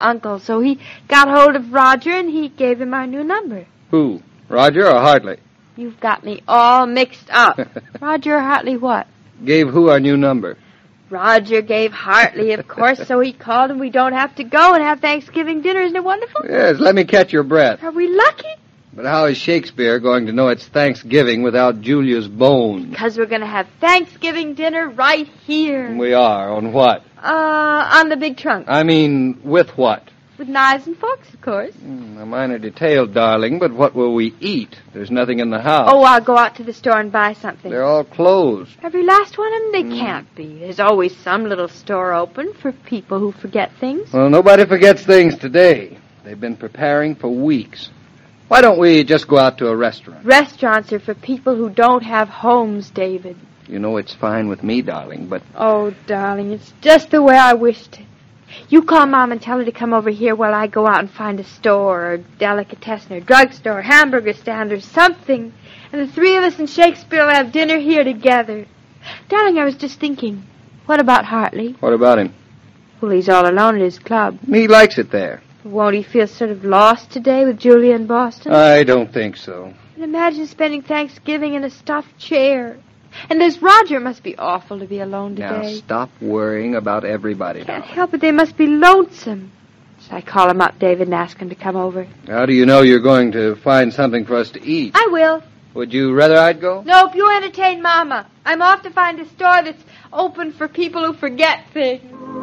uncle, so he got hold of Roger and he gave him our new number. Who? Roger or Hartley? You've got me all mixed up. Roger or Hartley what? Gave who our new number? Roger gave Hartley, of course, so he called and we don't have to go and have Thanksgiving dinner. Isn't it wonderful? Yes, let me catch your breath. Are we lucky? But how is Shakespeare going to know it's Thanksgiving without Julia's bones? Because we're going to have Thanksgiving dinner right here. We are. On what? On the big trunk. I mean, with what? With knives and forks, of course. Now, mine are detailed, darling, but what will we eat? There's nothing in the house. Oh, I'll go out to the store and buy something. They're all closed. Every last one of them? They can't be. There's always some little store open for people who forget things. Well, nobody forgets things today. They've been preparing for weeks. Why don't we just go out to a restaurant? Restaurants are for people who don't have homes, David. You know it's fine with me, darling, but... Oh, darling, it's just the way I wished it. You call Mom and tell her to come over here while I go out and find a store or delicatessen or drugstore, hamburger stand or something. And the three of us and Shakespeare will have dinner here together. Darling, I was just thinking, what about Hartley? What about him? Well, he's all alone at his club. He likes it there. Won't he feel sort of lost today with Julia in Boston? I don't think so. And imagine spending Thanksgiving in a stuffed chair. And there's Roger. It must be awful to be alone today. Now, stop worrying about everybody. Can't help it. They must be lonesome. Should I call him up, David, and ask him to come over? How do you know you're going to find something for us to eat? I will. Would you rather I'd go? Nope, you entertain Mama. I'm off to find a store that's open for people who forget things.